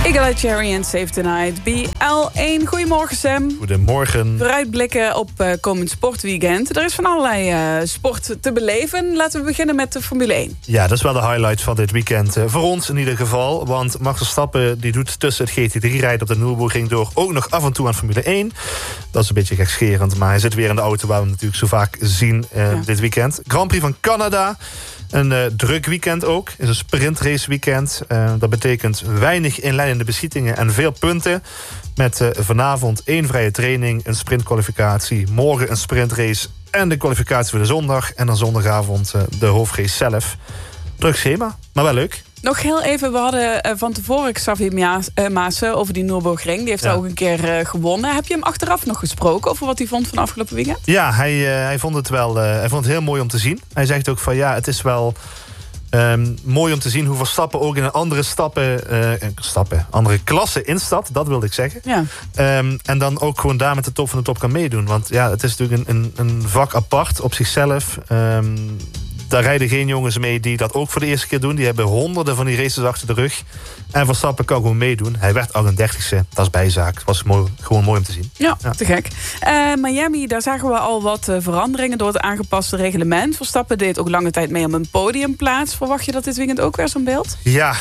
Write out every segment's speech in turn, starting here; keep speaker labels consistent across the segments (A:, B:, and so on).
A: Eagle-Eye Cherry en Save the Night. BL1, goedemorgen Sam.
B: Goedemorgen.
A: Vooruitblikken op komend sportweekend. Er is van allerlei sport te beleven. Laten we beginnen met de Formule 1.
B: Ja, dat is wel de highlight van dit weekend. Voor ons in ieder geval. Want Max Verstappen die doet tussen het GT3-rijden op de Nürburgring door ook nog af en toe aan Formule 1. Dat is een beetje gekscherend. Maar hij zit weer in de auto waar we hem natuurlijk zo vaak zien dit weekend. Grand Prix van Canada. Een druk weekend ook. Is een sprintrace weekend. Dat betekent weinig inleidende beschietingen en veel punten. Met vanavond 1 vrije training, een sprintkwalificatie. Morgen een sprintrace en de kwalificatie voor de zondag. En dan zondagavond de hoofdrace zelf. Druk schema, maar wel leuk.
A: Nog heel even, we hadden van tevoren Xavier Maassen over die Nürburgring. Die heeft daar ook een keer gewonnen. Heb je hem achteraf nog gesproken over wat hij vond van afgelopen weekend? Ja,
B: hij vond het wel hij vond het heel mooi om te zien. Hij zegt ook van het is wel mooi om te zien hoe Verstappen ook in een andere klasse instapt. Dat wilde ik zeggen. Ja. En dan ook gewoon daar met de top van de top kan meedoen. Want het is natuurlijk een vak apart op zichzelf. Daar rijden geen jongens mee die dat ook voor de eerste keer doen. Die hebben honderden van die races achter de rug. En Verstappen kan gewoon meedoen. Hij werd 38e. Dat is bijzaak. Het was gewoon mooi om te zien.
A: Ja, te gek. Miami, daar zagen we al wat veranderingen door het aangepaste reglement. Verstappen deed ook lange tijd mee om een podiumplaats. Verwacht je dat dit weekend ook weer zo'n beeld?
B: Ja,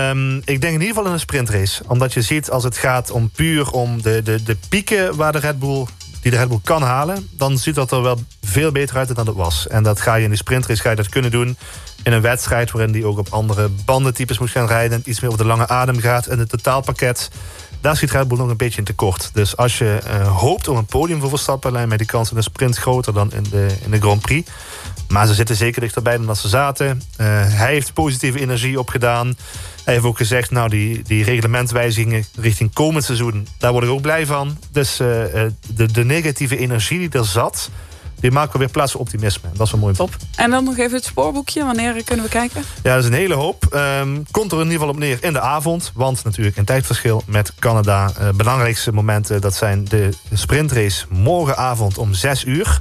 B: ik denk in ieder geval in een sprintrace. Omdat je ziet als het gaat om puur om de pieken waar de Red Bull kan halen, dan ziet dat er wel veel beter uit dan het was. En dat ga je in de sprintrace dat kunnen doen in een wedstrijd waarin die ook op andere bandentypes moet gaan rijden en iets meer op de lange adem gaat. En het totaalpakket, daar schiet Red Bull nog een beetje in tekort. Dus als je hoopt om een podium voor Verstappen, lijkt mij die kans in de sprint groter dan in de Grand Prix. Maar ze zitten zeker dichterbij dan dat ze zaten. Hij heeft positieve energie opgedaan. Hij heeft ook gezegd, die reglementwijzigingen richting komend seizoen, daar word ik ook blij van. Dus de negatieve energie die er zat, die maken we weer plaats voor optimisme. Dat is wel mooi.
A: Top. En dan nog even het spoorboekje. Wanneer kunnen we kijken?
B: Ja, dat is een hele hoop. Komt er in ieder geval op neer in de avond. Want natuurlijk een tijdverschil met Canada. Belangrijkste momenten, dat zijn de sprintrace morgenavond om 6:00.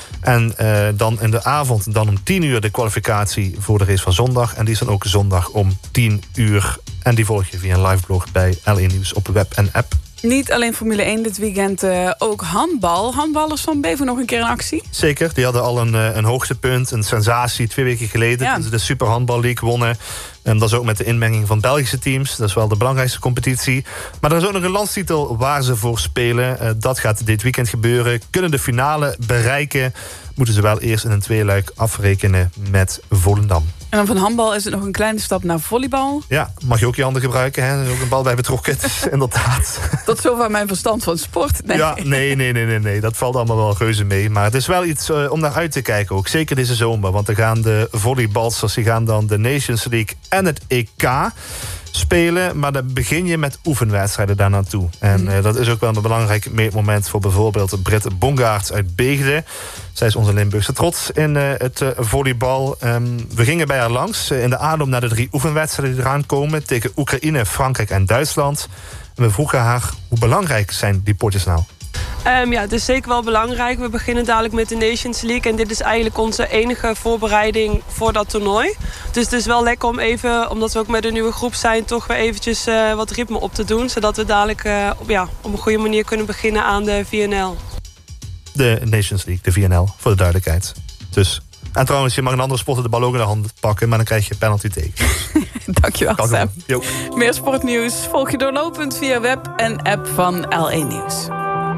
B: En dan in de avond dan om 10:00 de kwalificatie voor de race van zondag. En die is dan ook zondag om 10:00. En die volg je via een live blog bij LE Nieuws op web en app.
A: Niet alleen Formule 1 dit weekend, ook handbal. Handballers van Bever nog een keer in actie?
B: Zeker, die hadden al een hoogtepunt, een sensatie 2 weken geleden. Ja. De Super Handball League wonnen. En dat is ook met de inmenging van Belgische teams. Dat is wel de belangrijkste competitie. Maar er is ook nog een landstitel waar ze voor spelen. Dat gaat dit weekend gebeuren. Kunnen de finale bereiken, moeten ze wel eerst in een tweeluik afrekenen met Volendam.
A: En dan van handbal is het nog een kleine stap naar volleybal.
B: Ja, mag je ook je handen gebruiken. Hè? Er is ook een bal bij betrokken. Inderdaad.
A: Tot zover mijn verstand van sport. Nee.
B: Ja, nee. Dat valt allemaal wel reuze mee. Maar het is wel iets om naar uit te kijken ook. Zeker deze zomer. Want dan gaan de volleybalsters, die gaan dan de Nations League en het EK spelen. Maar dan begin je met oefenwedstrijden daar naartoe. En dat is ook wel een belangrijk meetmoment voor bijvoorbeeld Britt Bongaerts uit Beegde. Zij is onze Limburgse trots in het volleybal. We gingen bij haar langs in de aanloop naar de 3 oefenwedstrijden die eraan komen tegen Oekraïne, Frankrijk en Duitsland. En we vroegen haar, hoe belangrijk zijn die potjes nou?
C: Het is zeker wel belangrijk. We beginnen dadelijk met de Nations League. En dit is eigenlijk onze enige voorbereiding voor dat toernooi. Dus het is wel lekker om even, omdat we ook met een nieuwe groep zijn, toch weer eventjes wat ritme op te doen. Zodat we dadelijk op een goede manier kunnen beginnen aan de VNL.
B: De Nations League, de VNL, voor de duidelijkheid. Dus. En trouwens, je mag een andere sporter de bal ook in de hand pakken, maar dan krijg je penalty tegen.
A: Dankjewel, Sam. Meer sportnieuws volg je doorlopend via web en app van LE Nieuws.